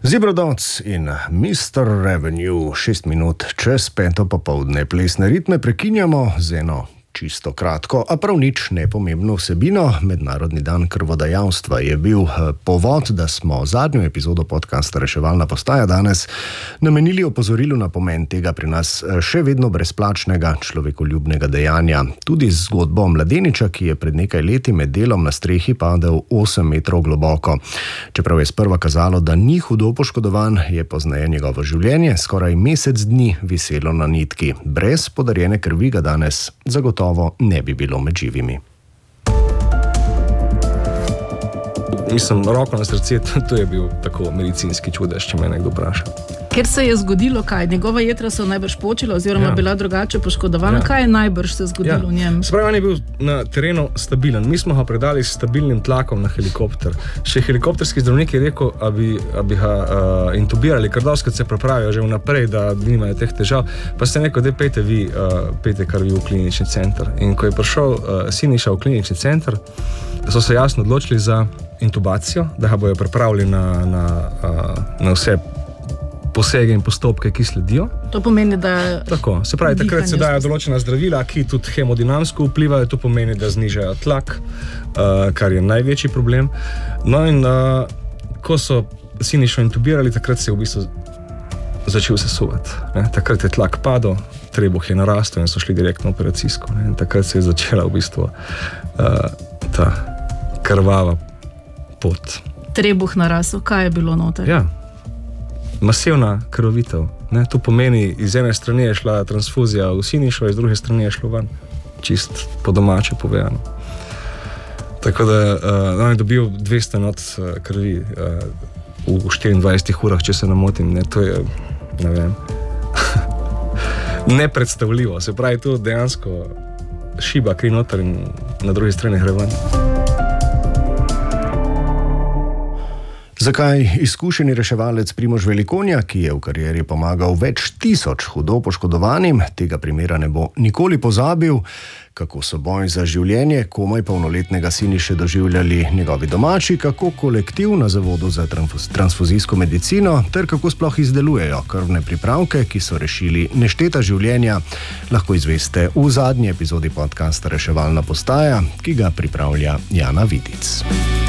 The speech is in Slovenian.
Zibrodoc in Mr. Revenue, 6 minut čez 5 popoldne. Plesne ritme prekinjamo z eno čisto kratko, a prav nič nepomembno vsebino. Mednarodni dan krvodajalstva je bil povod, da smo zadnjo epizodo podcasta Reševalna postaja danes namenili opozorilu na pomen tega pri nas še vedno brezplačnega človekoljubnega dejanja. Tudi z zgodbo mladeniča, ki je pred nekaj leti med delom na strehi padel 8 metrov globoko. Čeprav je sprva kazalo, da ni hudo poškodovan, je pozneje njegovo življenje skoraj mesec dni viselo na nitki. Brez podarjene krvi ga danes zagotovo ne bi bilo med živimi. Mislim, roko na srce, to je bil tako medicinski čudež, če me nekdo vpraša. Ker se je zgodilo kaj? Njegova jetra so najbrž počila oziroma bila drugače poškodovana. Kaj je najbrž se zgodilo v njem? Spravi, on je bil na terenu stabilen. Mi smo ga predali s stabilnim tlakom na helikopter. Še helikopterski zdravnik je rekel, abi ga intubirali, ker doskrat se pripravijo že vnaprej, da nimajo teh težav. Pa ste rekel, da pejte kar vi v klinični center. In ko je prišel Siniša v klinični center, so se jasno odločili za intubacijo, da ga bojo pripravili na vse posege in postopke, ki sledijo. To pomeni, da... Tako, se pravi, takrat se dajo določena zdravila, ki tudi hemodinamsko vplivajo, to pomeni, da znižajo tlak, kar je največji problem. No in ko so Sinišo intubirali, takrat se je v bistvu začel sesuvati. Takrat je tlak padel, trebuh je narastel in so šli direktno operacijsko. Takrat se je začela v bistvu ta krvava pot. Trebuh narasel, kaj je bilo noter? Ja. Masivna krvavitev. To pomeni, iz ene strani je šla transfuzija v Sinišo, iz druge strani je šlo ven. Čist po domače povedano. Tako da on je dobil 200 not krvi v 24 urah, če se ne motim. To je, ne vem, nepredstavljivo. Se pravi, to dejansko šiba kri noter in na drugi strani gre ven. Zakaj izkušeni reševalec Primož Velikonja, ki je v karieri pomagal več tisoč hudo poškodovanim, tega primera ne bo nikoli pozabil, kako so boj za življenje komaj polnoletnega Siniše doživljali njegovi domači, kako kolektiv na Zavodu za transfuzijsko medicino ter kako sploh izdelujejo krvne pripravke, ki so rešili nešteta življenja, lahko izveste v zadnji epizodi podcasta Reševalna postaja, ki ga pripravlja Jana Vidic.